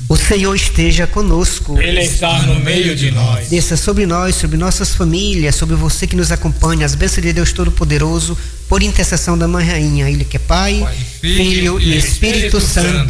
O Senhor esteja conosco. Ele está no meio de nós. Desça sobre nós, sobre nossas famílias, sobre você que nos acompanha, as bênçãos de Deus Todo-Poderoso, por intercessão da Mãe Rainha, Ele que é Pai, Filho e Espírito Santo.